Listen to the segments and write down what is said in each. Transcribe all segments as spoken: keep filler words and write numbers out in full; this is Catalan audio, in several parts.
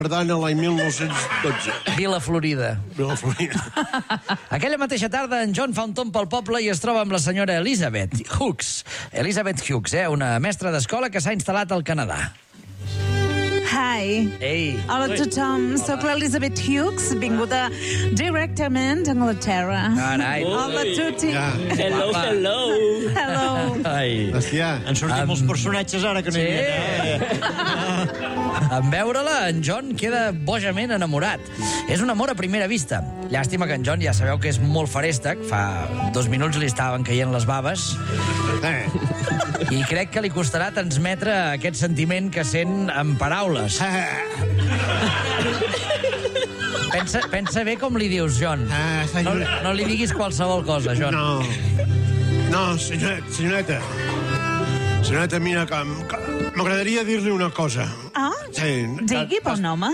per tant, l'any mil nou-cents dotze. Vila Florida. Vila Florida. Aquella mateixa tarda, en John fa un tomb pel poble i es troba amb la senyora Elizabeth Hughes. Elizabeth Hughes, eh? Una mestra d'escola que s'ha instal·lat al Canadà. Hi. Ei. Hola a tothom, soc l'Elizabeth Hughes, vinguda directament d'Anglaterra. Carai. Hola a tutti. Ja. Hello, hello. Hello. Ai. Hòstia. Han sortit molts personatges ara que no hi havia. Sí. En veure-la, en John queda bojament enamorat. És un amor a primera vista. Llàstima que en John, ja sabeu que és molt farèstec. Fa dos minuts li estaven caient les baves. Eh. I crec que li costarà transmetre aquest sentiment que sent en paraules. Pensa, pensa bé com li dius, John. Ah, No, senyor... no li diguis qualsevol cosa, John. No. No, senyoret, senyoreta. Senyoreta, mira, que, que m'agradaria dir-li una cosa. Ah, Sí. digui, bon home.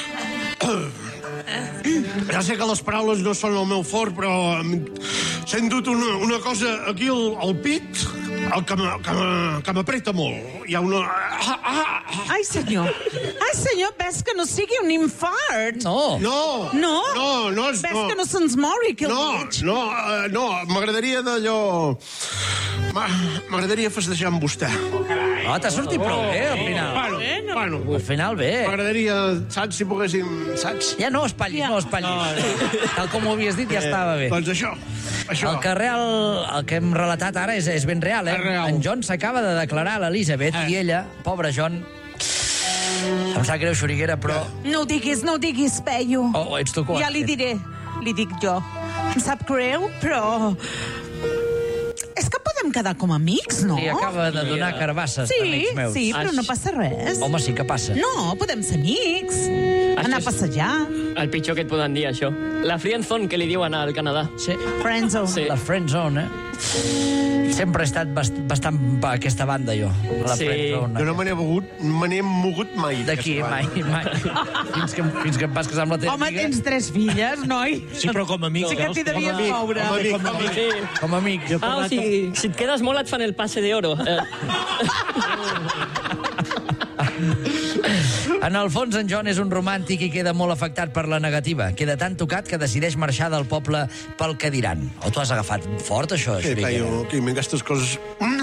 Ja sé que les paraules no són el meu fort, però em- sent dut una, una cosa aquí al, al pit el que m'a- que m'a- que m'apreta molt. Hi ha una... Ah, ah, ah. Ai, senyor. Ai, senyor, ves que no sigui un infart. No. No! No? No, no és... Ves no. que no se'ns mori aquí al No, mig. no, uh, no, m'agradaria d'allò... M'a- M'agradaria festejar amb vostè. Oh, t'ha sortit prou bé, al final. Bueno, bueno, Al final, bé. m'agradaria, saps, si poguéssim, saps? Ja no espatllis, Ja. no espatllis. Tal com ho havies dit, ja estava bé. Doncs això, això. El que, real, el que hem relatat ara és, és ben real, eh? És real. En John s'acaba de declarar a l'Elizabeth Eh. i ella, pobre John... Em sap greu, Xuriguera, però... No ho diguis, no ho diguis, Peyu. Oh, ets tu que ho Ja has li fet. diré, li dic jo. Em sap greu, però... És que podem quedar com amics, no? Li acaba de donar carbasses, Sí, amics meus. sí, però no passa res. Home, sí que passa. No, podem ser amics. Anar a és- passejar. El pitjor que et poden dir, això. La friendzone que li diuen al Canadà. Sí. Friendzone. Sí. La friend zone, eh? Sempre he estat bast bastant per aquesta banda, jo. La Sí. friend zone. Jo no me n'he mogut, me n'he mogut mai. D'aquí, d'aquesta mai, banda. mai. Fins que, fins que em vas casar amb la teva Home, amiga. tens tres filles, noi? Sí, però com a amic. Sí que t'hi devies amic, moure. com a amic, com a amic. Sí. Com a amic. Ah, o sigui, si et quedes molt et fan el passe d'oro. Eh, En el fons, en John és un romàntic i queda molt afectat per la negativa. Queda tan tocat que decideix marxar del poble pel que diran. O t'ho has agafat fort, això, Sí, Xuriguera? Peyu, que aquestes coses...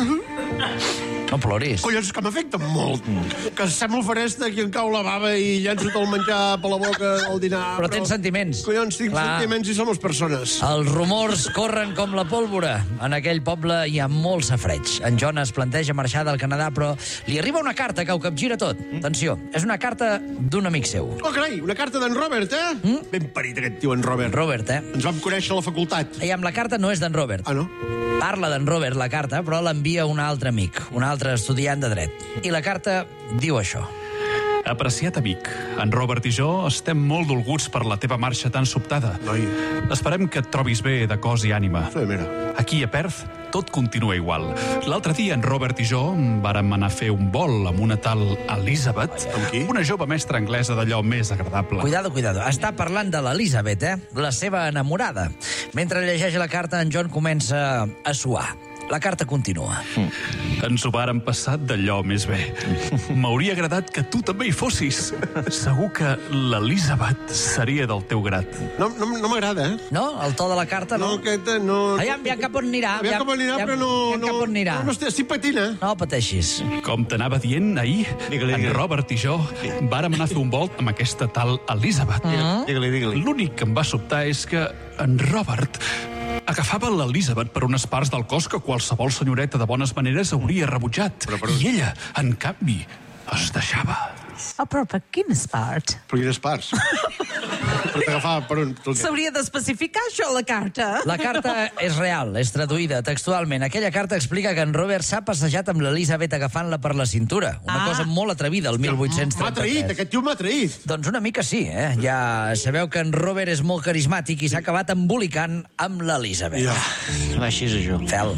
No ploris. Collons, que m'afecten molt. Que sembla faresta i em cau la bava i llenço tot el menjar per la boca al dinar. Però tens sentiments. Collons, tinc Clar. sentiments i som persones. Els rumors corren com la pólvora. En aquell poble hi ha molt safreig. En John es planteja marxar del Canadà, però li arriba una carta que ho capgira tot. Atenció, és una carta d'un amic seu. Oh, carai, una carta d'en Robert, eh? Mm? Ben parit aquest tio, en Robert. Robert, eh? Ens vam conèixer a la facultat. I amb la carta no és d'en Robert. Ah, no? Parla d'en Robert, la carta, però l'envia un altre amic, un altre estudiant de dret. I la carta diu això. Apreciat amic, en Robert i jo estem molt dolguts per la teva marxa tan sobtada. Noi. Esperem que et trobis bé de cos i ànima. Sí, mira. Aquí a Perth tot continua igual. L'altre dia en Robert i jo vàrem anar a fer un vol amb una tal Elizabeth, Amb qui? una jove mestra anglesa d'allò més agradable. Cuidado, cuidado. Està parlant de l'Elizabeth, eh? La seva enamorada. Mentre llegeix la carta, en John comença a suar. La carta continua. Ens ho vàrem passar d'allò més bé. M'hauria agradat que tu també hi fossis. Segur que l'Elizabeth seria del teu grat. No, no, no m'agrada, eh? No? El to de la carta, No, no? aquesta no... Aviam, aviam cap on anirà. Aviam cap on anirà, aviam- però no... aviam no, cap on anirà. No, no, estic, estic patint, eh? No pateixis. Com t'anava dient ahir, Digue-li, en digue-li. Robert i jo vàrem anar a fer un volt amb aquesta tal Elizabeth. Digue-li, digue-li. L'únic que em va sobtar és que en Robert agafava l'Elizabeth per unes parts del cos que qualsevol senyoreta de bones maneres hauria rebutjat. Però, però- I ella, en canvi, es deixava. Oh, però per quines parts? Per quines parts? Per t'agafar per on... Tot... S'hauria d'especificar això a la carta. La carta és real, és traduïda textualment. Aquella carta explica que en Robert s'ha passejat amb l'Elizabeth agafant-la per la cintura. Una Ah. cosa molt atrevida, el divuit M'ha traït, trenta-tres. aquest tio m'ha traït. Doncs una mica sí, eh? Ja sabeu que en Robert és molt carismàtic i s'ha acabat embolicant amb l'Elizabeth. Ja. Va, així és això. Fel.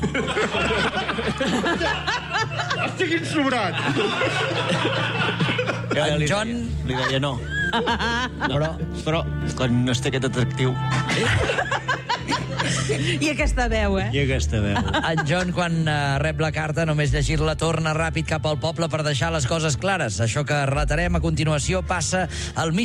Estic insobrat. En John... Li deia no. Però... Però, quan no es té aquest atractiu... I aquesta veu, eh? I aquesta veu. En John, quan uh, rep la carta, només llegir-la, torna ràpid cap al poble per deixar les coses clares. Això que relatarem a continuació passa al mig